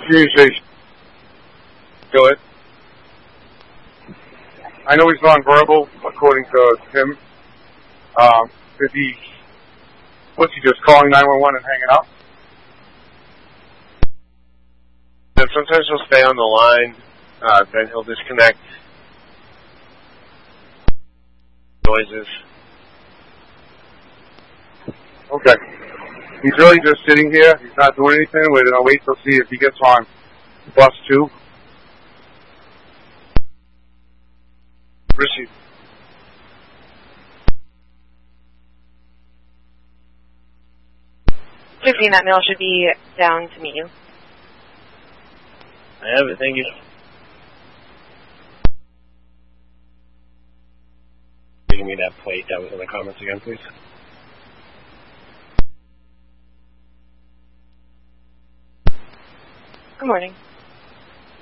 communication. Go ahead. I know he's nonverbal, according to him. What's he just calling 911 and hanging up? And sometimes he'll stay on the line, then he'll disconnect. Noises. Okay. He's really just sitting here. He's not doing anything. We're going to wait to see if he gets on bus 2. Receive. Fixing that mail should be down to meet you. I have it, thank you. Give me that plate that was in the comments again, please. Good morning.